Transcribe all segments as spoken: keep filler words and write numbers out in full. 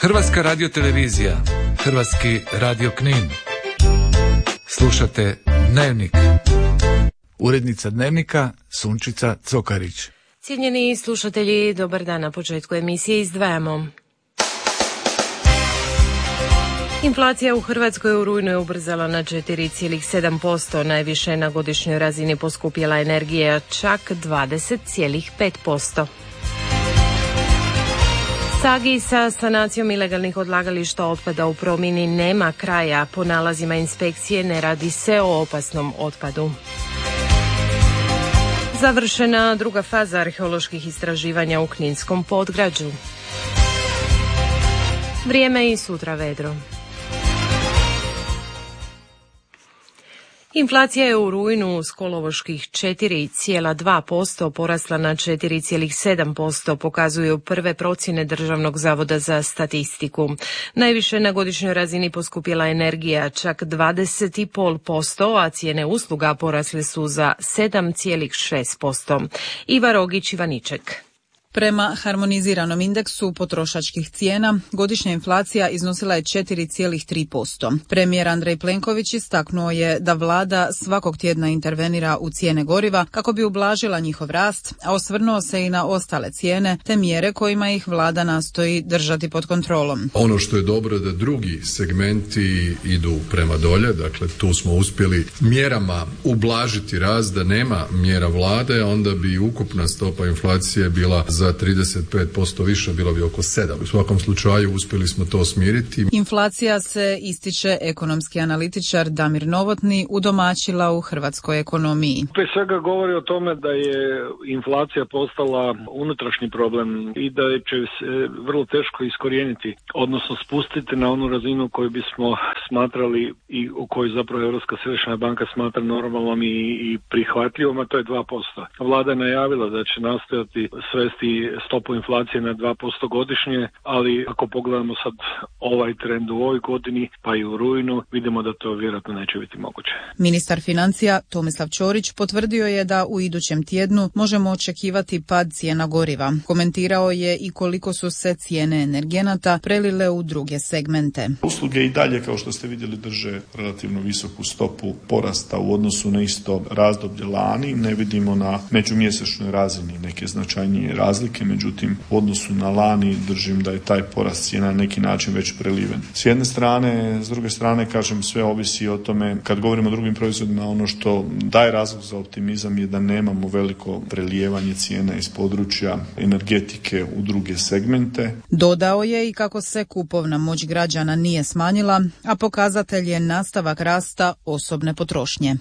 Hrvatska radiotelevizija, Hrvatski radio Knin. Slušate Dnevnik. Urednica Dnevnika Sunčica Cokarić. Cijenjeni slušatelji, dobar dan. Na početku emisije izdvajamo. Inflacija u Hrvatskoj u rujnu je ubrzala na četiri zarez sedam posto, najviše na godišnjoj razini poskupjela energija čak dvadeset zarez pet posto. Sagi sa sanacijom ilegalnih odlagališta otpada u Promini nema kraja. Po nalazima inspekcije ne radi se o opasnom otpadu. Završena druga faza arheoloških istraživanja u Kninskom podgrađu. Vrijeme i sutra vedro. Inflacija je u rujnu s kolovoških četiri zarez dva posto porasla na četiri zarez sedam posto, pokazuju prve procjene Državnog zavoda za statistiku. Najviše na godišnjoj razini poskupjela energija, čak dvadeset zarez pet posto, a cijene usluga porasle su za sedam zarez šest posto. Iva Rogić, Ivaniček. Prema harmoniziranom indeksu potrošačkih cijena, godišnja inflacija iznosila je četiri zarez tri posto. Premijer Andrej Plenković istaknuo je da vlada svakog tjedna intervenira u cijene goriva kako bi ublažila njihov rast, a osvrnuo se i na ostale cijene te mjere kojima ih vlada nastoji držati pod kontrolom. Ono što je dobro da drugi segmenti idu prema dolje, dakle tu smo uspjeli mjerama ublažiti rast, da nema mjera vlade, onda bi ukupna stopa inflacije bila za za trideset pet posto više, bilo bi oko sedam. U svakom slučaju uspjeli smo to smiriti. Inflacija se, ističe ekonomski analitičar Damir Novotni, udomaćila u hrvatskoj ekonomiji. Prije svega govori o tome da je inflacija postala unutrašnji problem i da će se vrlo teško iskorijeniti, odnosno spustiti na onu razinu koju bismo smatrali i u kojoj zapravo Europska središnja banka smatra normalnom i, i prihvatljivom, a to je dva posto. Vlada je najavila da će nastojati svesti stopu inflacije na dva posto godišnje, ali ako pogledamo sad ovaj trend u ovoj godini, pa i u rujnu, vidimo da to vjerojatno neće biti moguće. Ministar financija Tomislav Ćorić potvrdio je da u idućem tjednu možemo očekivati pad cijena goriva. Komentirao je i koliko su se cijene energenata prelile u druge segmente. Usluge i dalje, kao što ste vidjeli, drže relativno visoku stopu porasta u odnosu na isto razdoblje lani. Ne vidimo na međumjesečnoj razini neke značajnije razlike. Međutim, u odnosu na lani držim da je taj porast cijena na neki način već preliven. S jedne strane, s druge strane, kažem, sve ovisi o tome, kad govorimo o drugim proizvodima, ono što daje razlog za optimizam je da nemamo veliko prelijevanje cijena iz područja energetike u druge segmente. Dodao je i kako se kupovna moć građana nije smanjila, a pokazatelj je nastavak rasta osobne potrošnje.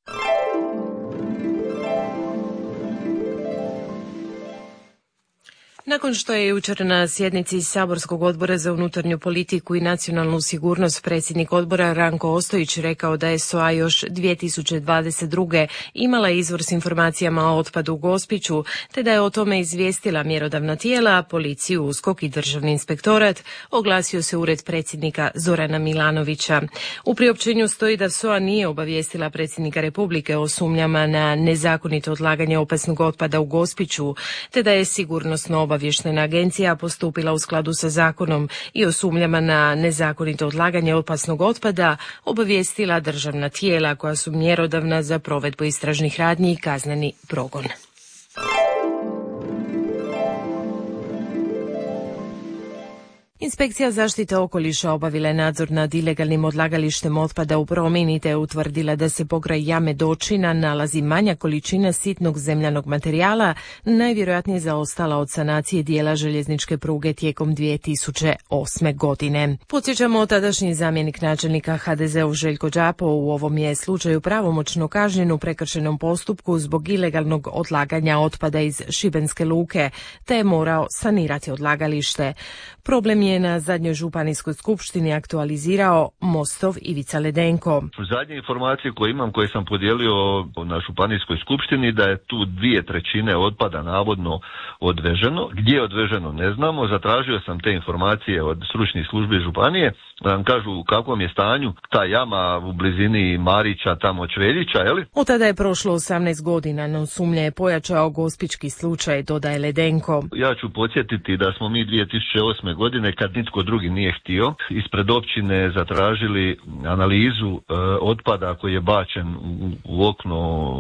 Nakon što je jučer na sjednici Saborskog odbora za unutarnju politiku i nacionalnu sigurnost predsjednik odbora Ranko Ostojić rekao da je S O A još dvije tisuće dvadeset druge imala izvor s informacijama o otpadu u Gospiću, te da je o tome izvijestila mjerodavna tijela, policiju, USKOK i Državni inspektorat, oglasio se ured predsjednika Zorana Milanovića. U priopćenju stoji da S O A nije obavijestila predsjednika Republike o sumnjama na nezakonito odlaganje opasnog otpada u Gospiću, te da je sigurnosno obavijestila Obavještajna agencija postupila u skladu sa zakonom i o sumnjama na nezakonito odlaganje opasnog otpada obavijestila državna tijela koja su mjerodavna za provedbu istražnih radnji i kazneni progon. Inspekcija zaštite okoliša obavila je nadzor nad ilegalnim odlagalištem otpada u Promini te je utvrdila da se pokraj jame Dočina nalazi manja količina sitnog zemljanog materijala, najvjerojatnije zaostala od sanacije dijela željezničke pruge tijekom dvije tisuće osme. godine. Podsjećamo, tadašnji zamjenik načelnika H D Z U Željko Đapo u ovom je slučaju pravomoćno kažnjen u prekršajnom postupku zbog ilegalnog odlaganja otpada iz Šibenske luke, te je morao sanirati odlagalište. Problem je na zadnjoj županijskoj skupštini aktualizirao Mostov Ivica Ledenko. Zadnje informacije koje imam, koje sam podijelio na županijskoj skupštini, da je tu dvije trećine otpada navodno odveženo. Gdje je odveženo ne znamo. Zatražio sam te informacije od stručnih službi županije da nam kažu u kakvom je stanju ta jama u blizini Marića, tamo Čveljića, je li? Od tada je prošlo osamnaest godina, no sumnja je pojačao gospički slučaj, dodaje Ledenko. Ja ću podsjetiti da smo mi dvije tisuće osme. godine kad nitko drugi nije htio. Ispred općine zatražili analizu e, otpada koji je bačen u, u okno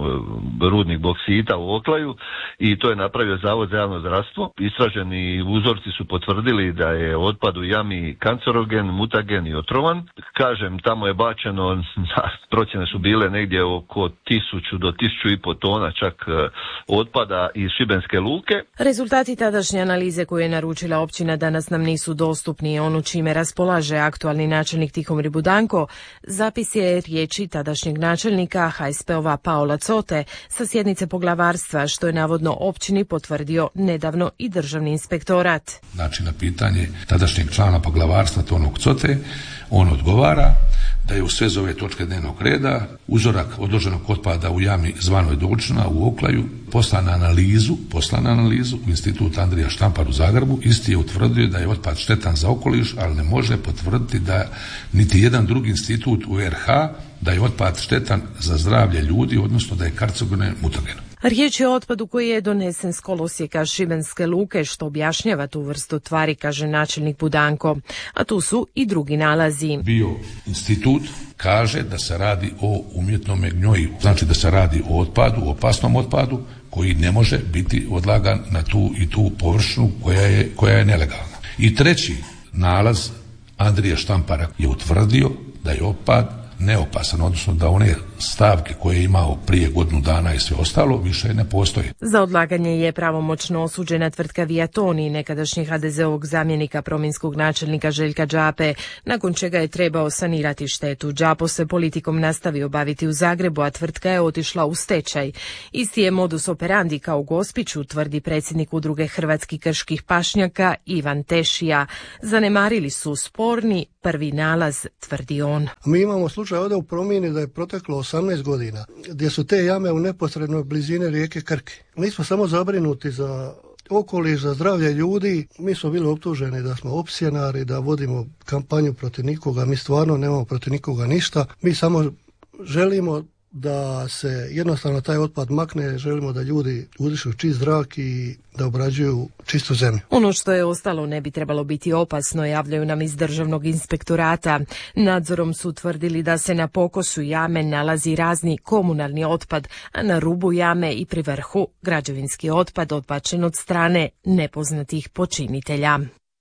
e, rudnih boksita u Oklaju i to je napravio Zavod za javno zdravstvo. Istraženi uzorci su potvrdili da je otpad u jami kancerogen, mutagen i otrovan. Kažem, tamo je bačeno, procjene su bile negdje oko tisuću do tisuću i po tona čak e, otpada iz Šibenske luke. Rezultati tadašnje analize koju je naručila općina danas nam nisu dostupni. Ono čime raspolaže aktualni načelnik Tihomir Budanko zapis je riječi tadašnjeg načelnika ha es pe-ova Paola Cote sa sjednice poglavarstva, što je navodno općini potvrdio nedavno i državni inspektorat. Znači na pitanje tadašnjeg člana poglavarstva Tonog Cote, on odgovara da je u svezi ove točke dnevnog reda uzorak odloženog otpada u jami zvanoj Dolčina u Oklaju poslan na analizu, poslan na analizu u Institut Andrija Štampar u Zagrebu. Isti je utvrdio da je otpad štetan za okoliš, ali ne može potvrditi da niti jedan drugi institut u er ha da je otpad štetan za zdravlje ljudi, odnosno da je karcinogen, mutagen. Riječ je o otpadu koji je donesen s kolosijeka Šibenske luke, što objašnjava tu vrstu tvari, kaže načelnik Budanko. A tu su i drugi nalazi. Bio institut kaže da se radi o umjetnom gnjojivu, znači da se radi o otpadu, opasnom otpadu koji ne može biti odlagan na tu i tu površinu koja je, koja je nelegalna. I treći nalaz Andrija Štampara je utvrdio da je otpad neopasan, odnosno da one stavke koje je imao prije godinu dana i sve ostalo više ne postoje. Za odlaganje je pravomoćno osuđena tvrtka Viatoni, nekadašnji ha de ze-ovog zamjenika prominskog načelnika Željka Đape, nakon čega je trebao sanirati štetu. Đapo se politikom nastavio baviti u Zagrebu, a tvrtka je otišla u stečaj. Isti je modus operandi kao u Gospiću, tvrdi predsjednik udruge hrvatskih krških pašnjaka Ivan Tešija. Zanemarili su sporni prvi nalaz, tvrdi on. Mi imamo slučaj ovdje u Promini da je proteklo osamnaest godina, gdje su te jame u neposrednoj blizini rijeke Krke. Mi smo samo zabrinuti za okoliš, za zdravlje ljudi. Mi smo bili optuženi da smo opsjenari, da vodimo kampanju protiv nikoga. Mi stvarno nemamo protiv nikoga ništa. Mi samo želimo da se jednostavno taj otpad makne, želimo da ljudi udišu čist zrak i da obrađuju čistu zemlju. Ono što je ostalo ne bi trebalo biti opasno, javljaju nam iz Državnog inspektorata. Nadzorom su tvrdili da se na pokosu jame nalazi razni komunalni otpad, a na rubu jame i pri vrhu građevinski otpad odbačen od strane nepoznatih počinitelja.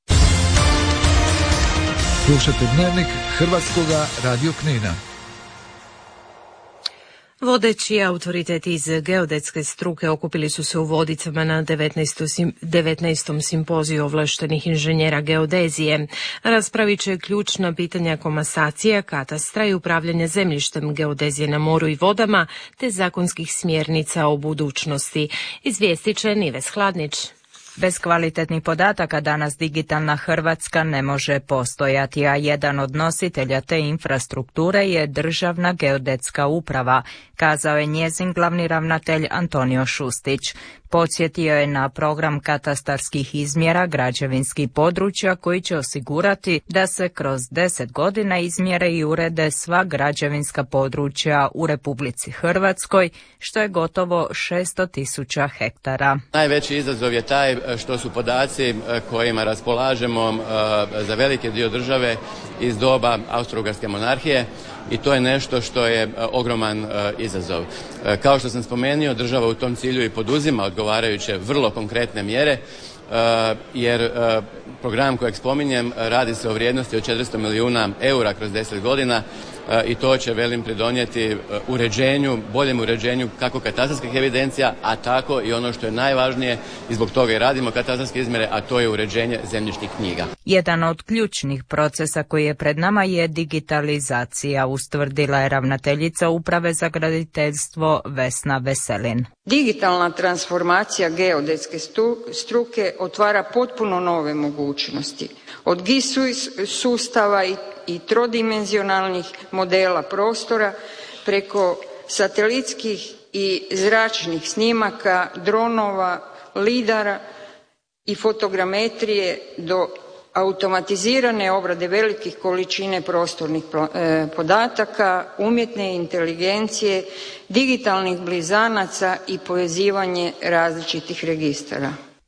Slušate dnevnik Hrvatskoga radio Knina. Vodeći autoriteti iz geodetske struke okupili su se u Vodicama na devetnaestom simpoziju ovlaštenih inženjera geodezije. Raspravit će ključna pitanja komasacije, katastra i upravljanja zemljištem, geodezije na moru i vodama, te zakonskih smjernica o budućnosti. Izvijestit će Nives Hladnić. Bez kvalitetnih podataka danas digitalna Hrvatska ne može postojati, a jedan od nositelja te infrastrukture je Državna geodetska uprava, kazao je njezin glavni ravnatelj Antonio Šustić. Podsjetio je na program katastarskih izmjera građevinskih područja koji će osigurati da se kroz deset godina izmjere i urede sva građevinska područja u Republici Hrvatskoj, što je gotovo šesto tisuća hektara. Najveći izazov je taj što su podaci kojima raspolažemo za veliki dio države iz doba Austro-Ugarske monarhije i to je nešto što je ogroman izazov. Kao što sam spomenuo, država u tom cilju i poduzima odgovarajuće vrlo konkretne mjere, jer program kojeg spominjem radi se o vrijednosti od četiristo milijuna eura kroz deset godina i to će, velim, pridonijeti uređenju, boljem uređenju kako katastarskih evidencija, a tako i ono što je najvažnije i zbog toga i radimo katastarske izmjere, a to je uređenje zemljišnih knjiga. Jedan od ključnih procesa koji je pred nama je digitalizacija, ustvrdila je ravnateljica Uprave za graditeljstvo Vesna Veselin. Digitalna transformacija geodetske struke otvara potpuno nove mogućnosti. Od G I S sustava i, i trodimenzionalnih modela prostora preko satelitskih i zračnih snimaka, dronova, lidara i fotogrametrije do automatizirane obrade velikih količine prostornih podataka, umjetne inteligencije, digitalnih blizanaca i povezivanje različitih registara.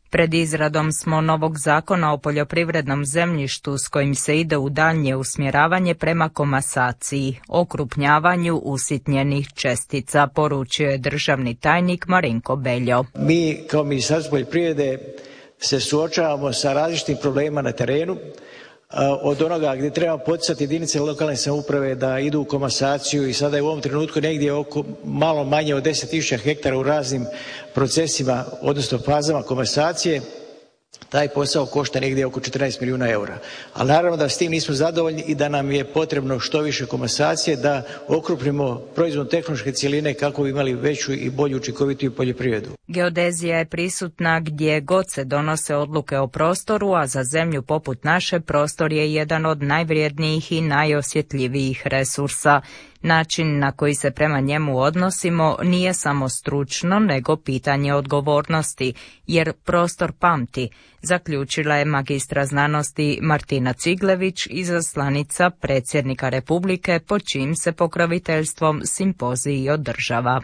Pred izradom smo novog zakona o poljoprivrednom zemljištu s kojim se ide u daljnje usmjeravanje prema komasaciji, okrupnjavanju usitnjenih čestica, poručio je državni tajnik Marinko Beljo. Mi kao Ministarstvo poljoprivrede se suočavamo sa različitim problemima na terenu, od onoga gdje treba poticati jedinice lokalne samouprave da idu u komasaciju i sada je u ovom trenutku negdje oko malo manje od deset tisuća hektara u raznim procesima, odnosno fazama komasacije. Taj posao košta negdje oko četrnaest milijuna eura. Ali naravno da s tim nismo zadovoljni i da nam je potrebno što više komasacije da okrupnimo proizvodno tehnološke cjeline kako bi imali veću i bolju učinkovitiju poljoprivredu. Geodezija je prisutna gdje god se donose odluke o prostoru, a za zemlju poput naše prostor je jedan od najvrijednijih i najosjetljivijih resursa. Način na koji se prema njemu odnosimo nije samo stručno, nego pitanje odgovornosti, jer prostor pamti, zaključila je magistra znanosti Martina Ciglević, izaslanica predsjednika Republike, pod čijim se pokroviteljstvom simpozij održava.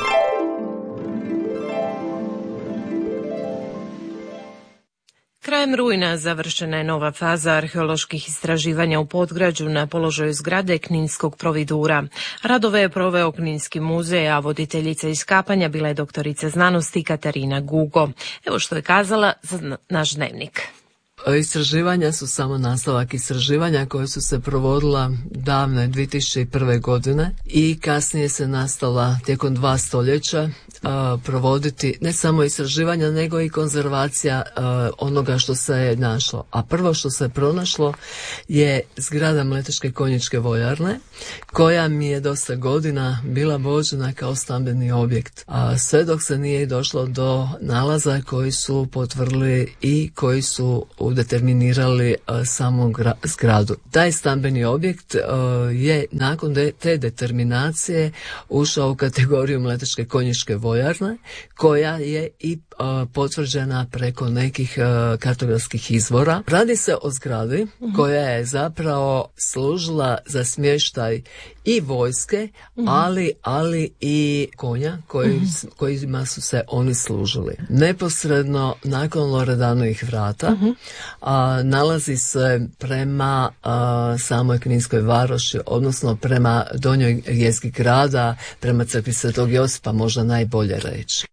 Krajem rujna završena je nova faza arheoloških istraživanja u Podgrađu na položaju zgrade Kninskog providura. Radove je proveo Kninski muzej, a voditeljica iskapanja bila je doktorica znanosti Katarina Gugo. Evo što je kazala za naš Dnevnik. Istraživanja su samo nastavak istraživanja koje su se provodila davne dvije tisuće prve. godine i kasnije se nastavila tijekom dva stoljeća a, provoditi ne samo istraživanja nego i konzervacija a, onoga što se je našlo. A prvo što se je pronašlo je zgrada Mleteške konjičke vojarne koja mi je dosta godina bila vođena kao stambeni objekt. A sve dok se nije došlo do nalaza koji su potvrdili i koji su determinirali uh, samu gra- zgradu. Taj stambeni objekt uh, je nakon de- te determinacije ušao u kategoriju Mleteške konjičke vojarne, koja je i uh, potvrđena preko nekih uh, kartografskih izvora. Radi se o zgradi uh-huh. koja je zapravo služila za smještaj i vojske, uh-huh. ali, ali i konja koji, uh-huh. kojima su se oni služili. Neposredno nakon Loredanovih vrata uh-huh. a, nalazi se prema a, samoj Kninskoj varoši, odnosno prema donjoj jezgi grada, prema crkvi Svetog Josipa, možda najbolje reći.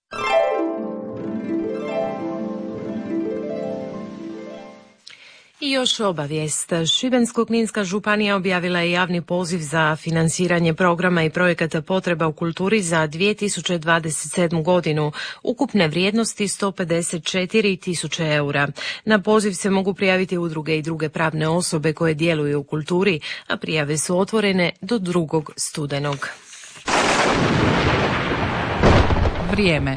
I još obavijest. Šibensko-kninska županija objavila je javni poziv za financiranje programa i projekata potreba u kulturi za dvije tisuće dvadeset sedmu. godinu, ukupne vrijednosti sto pedeset četiri tisuće eura. Na poziv se mogu prijaviti udruge i druge pravne osobe koje djeluju u kulturi, a prijave su otvorene do drugog studenog. Vrijeme.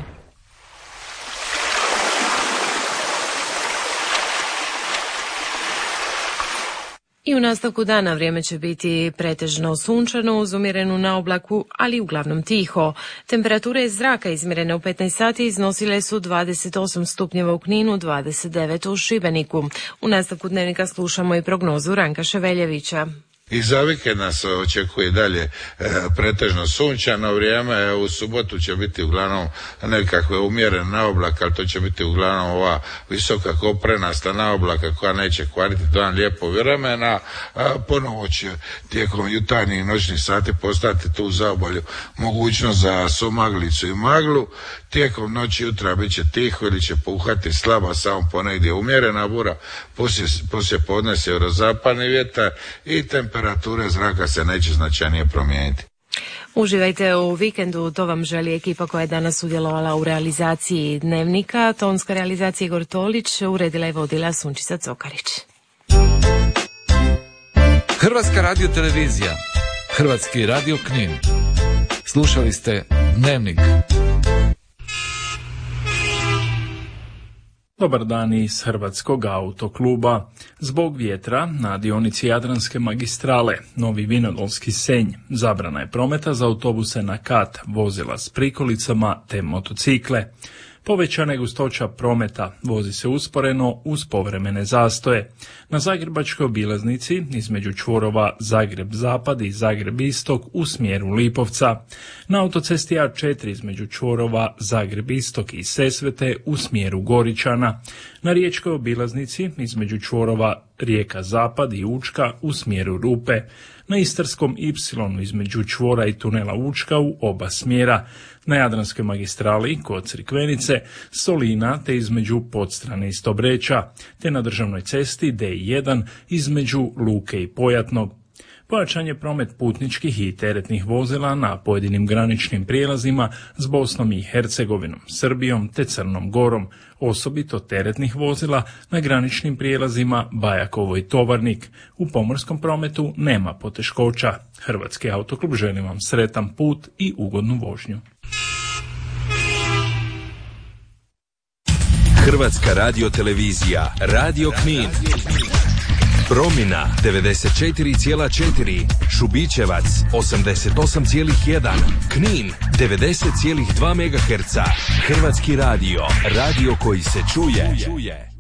I u nastavku dana vrijeme će biti pretežno sunčano uz umjerenu naoblaku, ali uglavnom tiho. Temperature zraka izmjerene u petnaest sati iznosile su dvadeset osam stupnjeva u Kninu, dvadeset devet u Šibeniku. U nastavku dnevnika slušamo i prognozu Ranka Ševeljevića. I za vikend nas očekuje dalje e, pretežno sunčano vrijeme. U subotu će biti uglavnom nekakve umjerene naoblake, ali to će biti uglavnom ova visoka koprenasta naoblaka koja neće kvariti dan lijepo vremena. A ponovo će tijekom jutarnjih i noćnih sati postati tu zaobalju mogućnost za somaglicu i maglu. Tijekom noći jutra bit će tiho ili će puhati slaba, samo ponegdje umjerena bura, poslije, poslije podne sjeverozapadni vjetar i temperature zraka se neće značajnije promijeniti. Uživajte u vikendu, to vam želi ekipa koja je danas sudjelovala u realizaciji Dnevnika. Tonska realizacija Igor Tolić, uredila i vodila Sunčica Cokarić. Hrvatska radiotelevizija, Hrvatski radio Knin. Slušali ste Dnevnik. Dobar dan iz Hrvatskog autokluba. Zbog vjetra na dionici Jadranske magistrale Novi Vinodolski Senj zabrana je prometa za autobuse na kat, vozila s prikolicama te motocikle. Povećana je gustoća prometa, vozi se usporeno uz povremene zastoje. Na zagrebačkoj obilaznici između čvorova Zagreb-Zapad i Zagreb-Istok u smjeru Lipovca. Na autocesti A četiri između čvorova Zagreb-Istok i Sesvete u smjeru Goričana. Na riječkoj obilaznici između čvorova Rijeka-Zapad i Učka u smjeru Rupe. Na Istarskom Y između čvora i tunela Učka u oba smjera. Na Jadranskoj magistrali kod Crikvenice, Solina te između Podstrane i Stobreča, te na državnoj cesti D jedan između Luke i Pojatnog. Pojačan je promet putničkih i teretnih vozila na pojedinim graničnim prijelazima s Bosnom i Hercegovinom, Srbijom te Crnom Gorom, osobito teretnih vozila na graničnim prijelazima Bajakovo i Tovarnik. U pomorskom prometu nema poteškoća. Hrvatski autoklub želi vam sretan put i ugodnu vožnju. Hrvatska radiotelevizija, Radio Knin. Promina devedeset četiri zarez četiri, Šubićevac osamdeset osam zarez jedan, Knin devedeset zarez dva megaherca. Hrvatski radio, radio koji se čuje.